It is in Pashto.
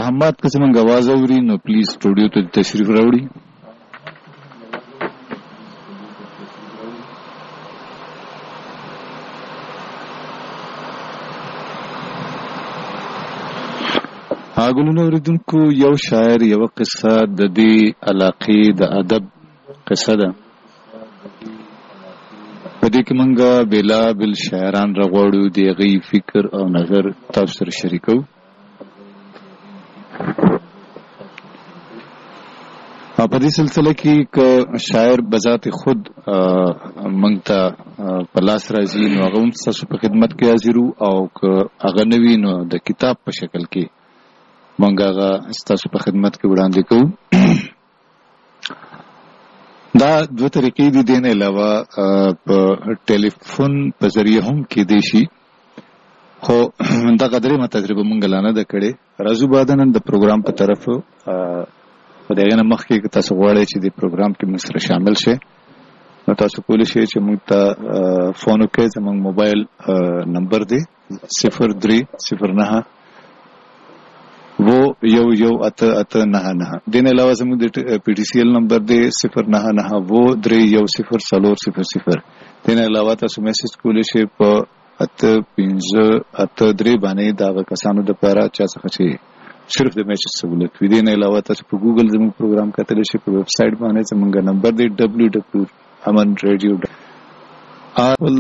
حماد که زمونږ आवाज اوري نو پلیز سټوډیو ته تشریف راوړي. ګلونو اوریدونکو، یو شاعر یو قصه د دې علاقې د ادب قصه ده. په دې کې مونږه بېلابېل شاعران راغواړو، د هغوی فکر او نظر تاسو سره شریکو. په دې سلسله کې که شاعر بذات خود مونږ ته په لاس راځي نو هغه هم ستاسو په خدمت کې حاضر وو، او که هغه نه وي نو د کتاب په شکل کې مونږ هغه ستاسو په خدمت کې وړاندې کوو. دا دوه طریقې دي. دې نه علاوه په ټلیفون په ذریعه هم کېدی شي، خو دغه درېیمه تجربه مونږ لا نه ده کړې. راځو بعد نن د پروګرام په طرف. په دې نه مخکې که تاسو غواړئ چې د پروګرام کې موږ سره شامل شئ نو تاسو کولی شئ چې موږ ته فون وکړئ. زموږ موبایل نمبر دی 0309 11899. دې نه علاوه زموږ د پی ټي سی ایل نمبر دی 0993104000. دې نه علاوه تاسو میسج کولی شئ په 8583 باندې د هغه کسانو دپاره چا څخه چې صرف د میسج سهولت وي. دې نه علاوه تاسو په ګوګل زموږ پروګرام کتلی شئ. په ویب سایټ باندې زموږ نمبر دی www.amanradio